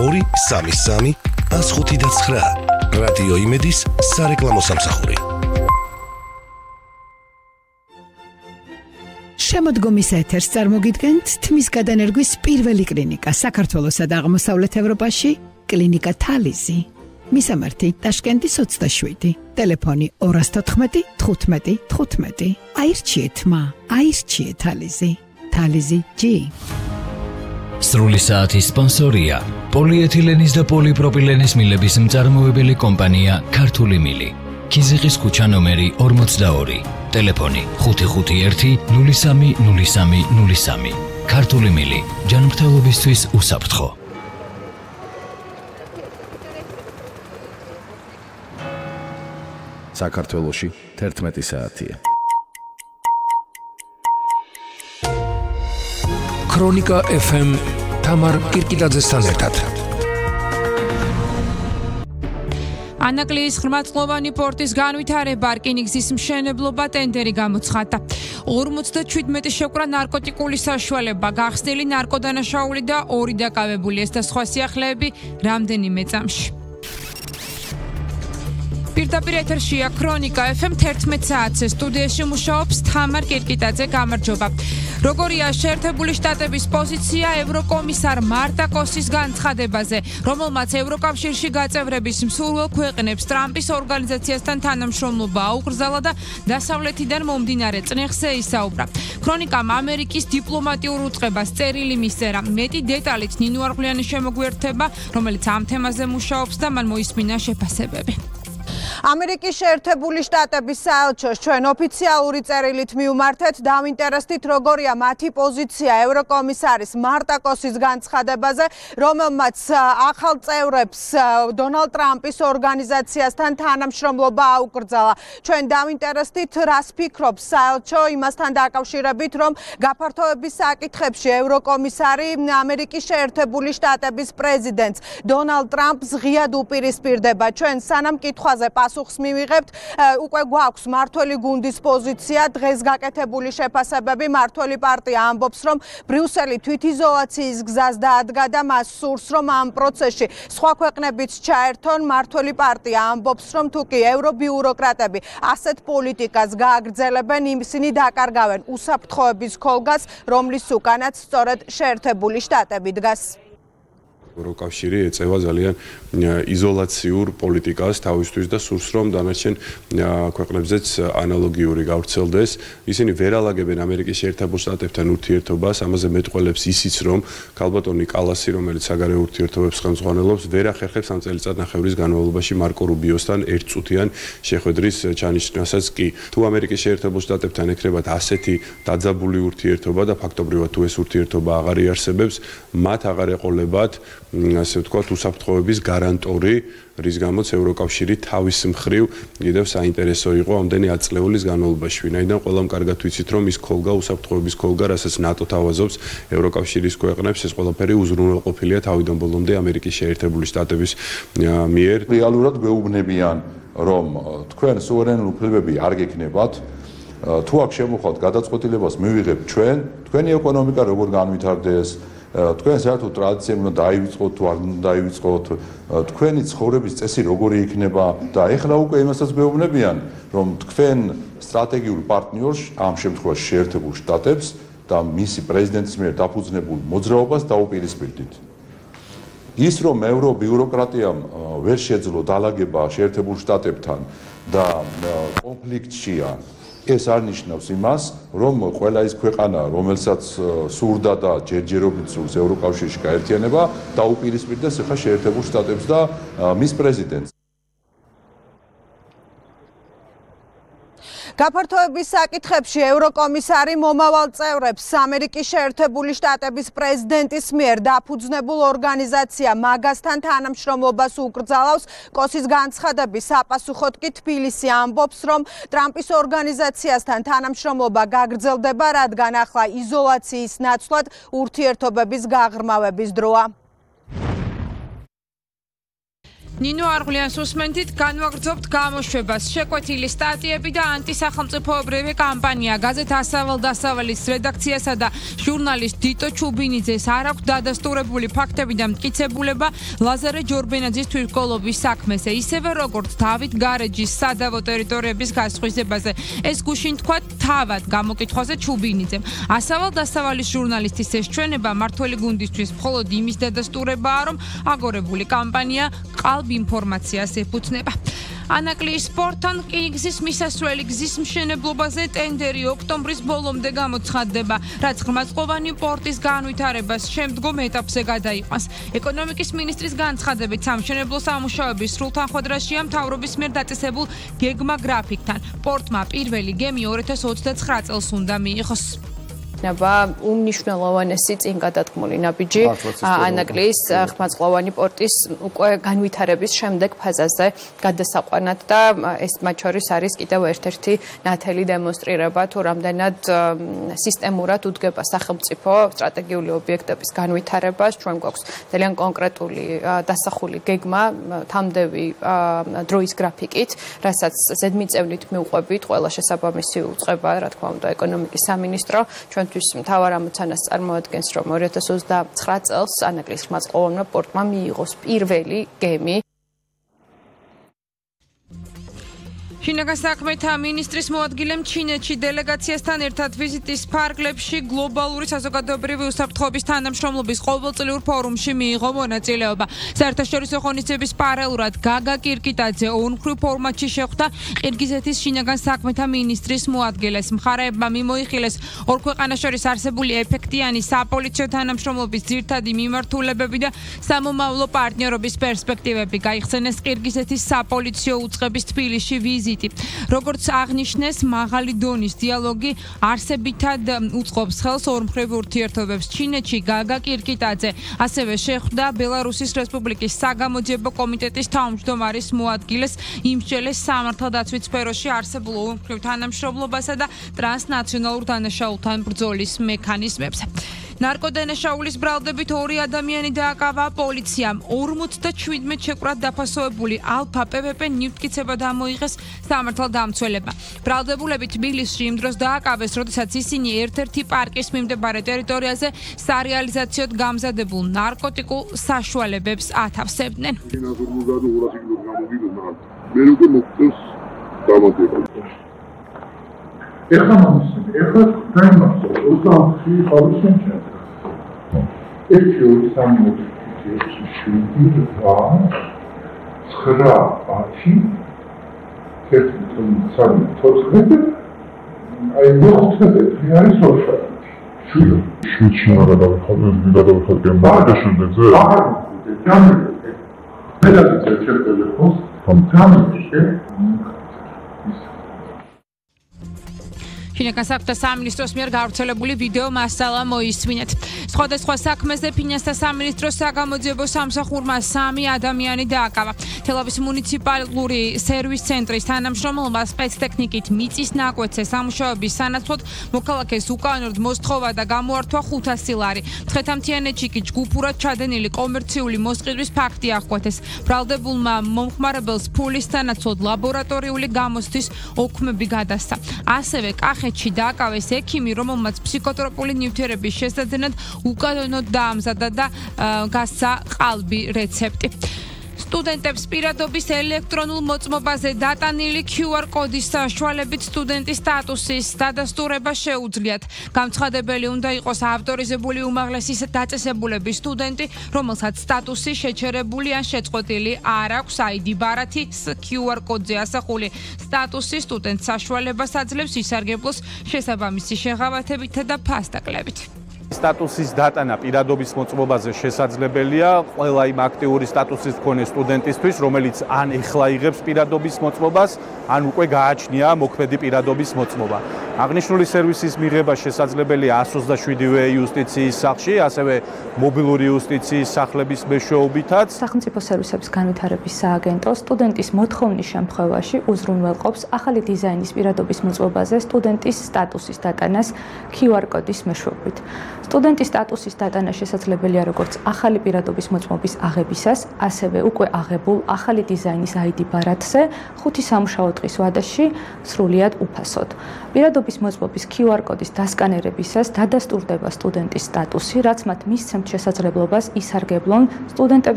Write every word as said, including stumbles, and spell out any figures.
ორი სამი სამი ას ხუთი და ცხრა. რადიო იმედის სარეკლამო სამსახური. შემოდგომის ეთერს წარმოგიდგენთ თმის გადანერგვის პირველი კლინიკა საქართველოსა და აღმოსავლეთ ევროპაში, კლინიკა თალიზი. მისამართი ტაშკენტის ოცდაშვიდი, ტელეფონი ორი თოთხმეტი თხუთმეტი თხუთმეტი. აირჩიეთ მა, აირჩიეთ თალიზი. თალიზი ჯი. სრული საათის სპონსორია პოლიეთილენის და პოლიპროპილენის მილების მწარმოებელი კომპანია ქართული მილი. ქიზიყის ქუჩა ნომერი ორმოცდაორი. ტელეფონი ხუთი ხუთი ერთი ნული სამი ნული სამი ნული სამი. ქართული მილი ჯანმრთელობისთვის უსაფრთხო. საქართველოში თერთმეტი საათია. ქრონიკა ეფ ემ თამარ კირკილაძესთან ერთად. ანაკლიის ღრმაწლოვანი პორტის განვითარება, რკინიგზის მშენებლობა, ტენდერი გამოცხადდა. ორმოცდაჩვიდმეტი შეკვრა ნარკოტიკული საშუალება, გახსნილი ნარკოდანაშაული და ორი დაკავებული, ეს და სხვა სიახლეები რამდენიმე წამში. პირდაპირ ეთერშია ქრონიკა ეფ ემ თერთმეტ საათზე, სტუდიაში მუშაობს თამარ კირკიტაძე, გამარჯობა. როგორია შეერთებული შტატების პოზიცია ევროკომისარ მარტაკოსის განცხადებაზე, რომელმაც ევროკავშირში გაწევრების მსურველ ქვეყნებს ტრამპის ორგანიზაციასთან თანამშრომლობა აუკრძალა და დასავლეთიდან მომდინარე წნეხზე ისაუბრა. ქრონიკამ ამერიკის დიპლომატიურ უწყებას წერილი მისწერა. მეტი დეტალით ნინო არღვლიანი შემოგვიერთდება, რომელიც ამ თემაზე მუშაობს და მან მოისმინა შეფასებები. ამერიკის შეერთებული შტატების საელჩოს ჩვენ ოფიციალური წერილით მივმართეთ, დავინტერესდით როგორია მათი პოზიცია ევროკომისარის მარტაკოსის განცხადებაზე, რომელმაც ახალ წევრებს დონალდ ტრამპის ორგანიზაციასთან თანამშრომლობა აუკრძალა. ჩვენ დავინტერესდით, რას ფიქრობს საელჩო იმასთან დაკავშირებით, რომ გაფართოების საკითხებში ევროკომისარი ამერიკის შეერთებული შტატების პრეზიდენტს დონალდ ტრამპს ღიად უპირისპირდება. ჩვენ სანამ კითხვაზე პასუხს მივიღებთ, უკვე გვაქვს მართველი გუნდის პოზიცია, დღეს გაკეთებული შეფასებები. მართველი პარტია ამბობს, რომ ბრიუსელი თვითიზოლაციის გზას დაადგა და მას სურს, რომ ამ პროცესში სხვა ქვეყნებიც ჩაერთონ. მართველი პარტია ამბობს, რომ თუკი ევრობიუროკრატები ასეთ პოლიტიკას გააგრძელებენ, ისინი დაკარგავენ უსაფრთხოების ქოლგას, რომლის უკანაც სწორედ შეერთებული შტატები დგას. ევროკავშირი ეწევა ძალიან იზოლაციურ პოლიტიკას თავისთვის და სურს რომ დანარჩენ ქვეყნებზეც ანალოგიური გავრცელდეს. ისინი ვერ ალაგებენ ამერიკის შეერთებულ შტატებთან ურთიერთობას, ამაზე მეტყველებს ისიც რომ ქალბატონი კალასი, რომელიც საგარეო ურთიერთობებს ხელმძღვანელობს, ვერ ახერხებს ამ წელიწადნახევრის განმავლობაში მარკო რუბიოსთან ერთწუთიან შეხვედრის ჩანიშნასაც კი. თუ ამერიკის შეერთებულ შტატებთან ეკრებათ ასეთი დაძაბული ურთიერთობა და ფაქტობრივად თუ ეს ურთიერთობა აღარ იარსებებს, მათ აღარ ეყოლებათ ასე ვთქვათ, უსაფრთხოების გარანტორი, რის გამოც ევროკავშირი თავის მხრივ კიდევ საინტერესო იყო ამდენი ათწლეულის განმავლობაში. ვინაიდან ყველამ კარგად ვიცით, რომ ის ქოლგა, უსაფრთხოების ქოლგა, რასაც ნატო თავაზობს ევროკავშირის ქვეყნებს, ეს ყველაფერი უზრუნველყოფილია თავიდან ბოლომდე ამერიკის შეერთებული შტატების მიერ. რეალურად გვეუბნებიან, რომ თქვენ სუვერენული უფლებები არ გექნებათ, თუ აქ შემოხვალთ გადაწყვეტილებას მივიღებთ ჩვენ, თქვენი ეკონომიკა როგორ განვითარდეს, თქვენ საერთოდ ტრადიციები უნდა დაივიწყოთ თუ არ უნდა დაივიწყოთ, თქვენი ცხოვრების წესი როგორი იქნება და ეხლა უკვე იმასაც გვეუბნებიან, რომ თქვენ სტრატეგიულ პარტნიორს, ამ შემთხვევაში შეერთებულ შტატებს და მისი პრეზიდენტის მიერ დაფუძნებულ მოძრაობას დაუპირისპირდით. ის რომ ევრობიუროკრატიამ ვერ შეძლო დალაგება შეერთებულ შტატებთან და კონფლიქტშია, ეს არ ნიშნავს იმას, რომ ყველა ის ქვეყანა, რომელსაც სურდა და ჯერჯერობით სურს ევროკავშირში გაერთიანება, დაუპირისპირდეს ახლა შეერთებულ შტატებს და მის პრეზიდენტს. გაფართოების საკითხებში ევროკომისარი მომავალ წევრებს ამერიკის შეერთებული შტატების პრეზიდენტის მიერ დაფუძნებულ ორგანიზაცია მაგასთან თანამშრომლობას უკრძალავს. კოსის განცხადების საპასუხოდ კი თბილისი ამბობს, რომ ტრამპის ორგანიზაციასთან თანამშრომლობა გაგრძელდება, რადგან ახლა იზოლაციის ნაცვლად ურთიერთობების გაღრმავების დროა. ნინო არღლიანს უსმენთ განვაგრძობთ გამოშვებას. შეკვეთილი სტატიები და ანტისახელმწიფოებრივი კამპანია. გაზეთ ასავალ-დასავალის რედაქციასა და ჟურნალისტ დიტო ჩუბინიძეს არ აქვს დადასტურებული ფაქტები და მტკიცებულება ლაზარე ჯორბენაძის თვითმკვლელობის საქმეზე. ისევე როგორც დავით გარეჯის სადავო ტერიტორიების გასხვისებაზე. ეს გუშინ თქვა თავად გამოკითხვაზე ჩუბინიძემ. ასავალ-დასავალის ჟურნალისტის ეს ჩვენება მართველი გუნდისთვის მხოლოდ იმის დადასტურებაა, რომ აგორებული კამპანია ყალბ ინფორმაციას ეფუძნება. ანაკლიის სპორტთან რკინიგზის მისასვლელი გზის მშენებლობაზე ტენდერი ოქტომბრის ბოლომდე გამოცხადდება, რაც ღრმაწყლოვანი პორტის განვითარებას შემდგომ ეტაპზე გადაიყვანს. ეკონომიკის მინისტრის განცხადებით, სამშენებლო სამუშაოების სრულთანხმდრაშია მთავრობის მიერ დაწესებულ გეგმა გრაფიკთან. პორტმა პირველი გემი ორი ათას ოცდაცხრა წელს უნდა მიიღოს. ნება უმნიშვნელოვანესი წინ გადადგმული ნაბიჯი ანაკლიის ღრმაწყლოვანი პორტის უკვე განვითარების შემდეგ ფაზაზე გადასაყვანად და ეს მათ შორის არის კიდევ ერთ-ერთი ნათელი დემონსტრირება თუ რამდენად სისტემურად უდგება სახელმწიფო სტრატეგიული ობიექტების განვითარებას. ჩვენ გვაქვს ძალიან კონკრეტული დასახული გეგმა თამდევი დროის გრაფიკით, რასაც ზედმიწევნით მივყვებით ყველა შესაბამისი უწყება, რა თქმა უნდა, ეკონომიკის სამინისტრო. ჩვენ მთავარ ამოცანას წარმოადგენს, რომ ორი ათას ოცდაცხრა წელს ანაკლიის ღრმაწყლოვანმა პორტმა მიიღოს პირველი გემი. შინაგან საქმეთა მინისტრის მოადგილემ ჩინეთში დელეგაციასთან ერთად ვიზიტის ფარგლებში გლობალური საზოგადოებრივი უსაფრთხოების თანამშრომლობის ყოველწლიურ ფორუმში მიიღო მონაწილეობა. საერთაშორისო ღონისძიების პარალელურად გაგა კირკიტაძე ორმხრივ ფორმატში შეხვდა ყირგიზეთის შინაგან საქმეთა მინისტრის მოადგილეს. მხარეებმა მიმოიხილეს ორ ქვეყანას შორის არსებული ეფექტიანი საპოლიციო თანამშრომლობის ძირითადი მიმართულებები და სამომავლო პარტნიორობის პერსპექტივები. გაიხსენეს ყირგიზეთის საპოლიციო უწყების თბილისში ვიზიტი. როგორც აღნიშნეს, მაღალი დონის დიალოგი არსებითად უწყობს ხელს ორმხრივ ურთიერთობებს. ჩინეთში გაგა კირკიტაძე ასევე შეხვდა ბელარუსის რესპუბლიკის საგამოძიებო კომიტეტის თავმჯდომარის მოადგილეს, იმსჯელეს სამართალდაცვით სფეროში არსებულ ორმხრივ თანამშრომლობასა და ტრანსნაციონალურ დანაშაულთან ბრძოლის მექანიზმებს. ნარკოდანაშაულის ბრალდებით ორი ადამიანი დააკავა პოლიციამ. ორმოცდაშვიდმეტ შეკვრად დაფასოებული ალფა პვპ ნივთკიცება დამოიღეს სამართალდამცველებმა. ბრალდებულები თბილისში იმ დროს დააკავეს, როდესაც ისინი ერთ-ერთი პარკის მიმდებარე ტერიტორიაზე სარეალიზაციოდ გამზადებულ ნარკოტიკულ საშუალებებს ათავსებდნენ. ეხლა მომსწრე, ეხლა დაიმართო ოცდაოთხი პარუსენჩა. ერთი ორი სამი ოთხი ექვსი შვიდი რვა ცხრა ათი ერთი სამი თოთხმეტი აი მოხდეთ არის ოთხი შვიდი შვიდში არა დავიხატე გადავიხატე მაგა შემდეგზე არა დამიგე მე დავიწერე ჩემ ტელეფონს დამიგე შინაგან საქმეთა სამინისტროს მიერ გავრცელებული ვიდეო მასალა მოისმინეთ. სხვადასხვა საქმეზე ფინანსთა სამინისტროს საგამოძიებო სამსახურმა სამი ადამიანი დააკავა. თელავის მუნიციპალური სერვის ცენტრის თანამშრომელმა სპეცტექნიკით მიწის ნაკვეთზე სამუშაოების სანაცვლოდ მოქალაქეს უკანონოდ მოსთხოვა და გამოართვა ხუთასი ლარი. მცხეთა-მთიანეთში კი ჯგუფურად ჩადენილი კომერციული მოსყიდვის ფაქტი აღკვეთეს. ბრალდებულმა მომხმარებელს ფულის სანაცვლოდ ლაბორატორიული გამოცდის ოქმები გადასცა. ასევე კახეთში დააკავეს ექიმი, რომელმაც ფსიქოტროპული ნივთიერების შესაძენად უკანონოდ დაამზადა და გასცა ყალბი რეცეპტი. სტუდენტებს პირადობის ელექტრონულ მოწმობაზე დატანილი კიუ არ კოდის საშუალებით სტუდენტის სტატუსის დადასტურება შეუძლიათ. გამცხადებელი უნდა იყოს ავტორიზებული უმაღლესი დაწესებულების სტუდენტი, რომელსაც სტატუსი შეჩერებული ან შეწყვეტილი არ აქვს. აი დი ბარათი კიუ არ კოდზე ასახული სტატუსი სტუდენტს საშუალებას აძლევს ისარგებლოს შესაბამისი შეღავათებითა და ფასდაკლებით. სტატუსის დატანა პირადობის მოწმობაზე შესაძლებელია ყველა იმ აქტიური სტატუსის მქონე სტუდენტისთვის, რომელიც ან ეხლა იღებს პირადობის მოწმობას, ან უკვე გააჩნია მოქმედი პირადობის მოწმობა. აღნიშნული სერვისის მიღება შესაძლებელია εκατს ოცდაშვიდივე იუსტიციის სახლში, ასევე მობილური იუსტიციის სახლების მეშვეობითაც. სახელმწიფო სერვისების განვითარების სააგენტო სტუდენტის მოთხოვნის შემთხვევაში უზრუნველყოფს ახალი დიზაინის პირადობის მოწმობაზე სტუდენტის სტატუსის დატანას კიუ არ კოდის მეშვეობით. სტუდენტის სტატუსის დატანა შესაძლებელია როგორც ახალი პირადობის მოწმობის აღებისას, ასევე უკვე აღებულ ახალი დიზაინის აი დი ბარათზე ხუთი სამუშაო დღის ვადაში სრულიად უფასოდ. პირადობის მოწმობის ქიუ არ კოდის დასკანერებისას დადასტურდება სტუდენტის სტატუსი, რაც მათ მისცემთ შესაძლებლობას ისარგებლონ სტუდენტების